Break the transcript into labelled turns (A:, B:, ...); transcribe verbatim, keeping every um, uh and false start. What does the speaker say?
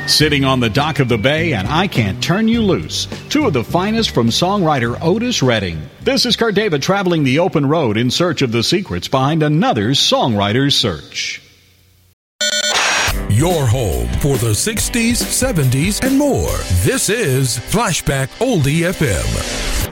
A: Sitting on the Dock of the Bay and I Can't Turn You Loose, two of the finest from songwriter Otis Redding. This is Kurt David traveling the open road in search of the secrets behind another songwriter's search.
B: Your home for the sixties, seventies, and more. This is Flashback Oldie F M.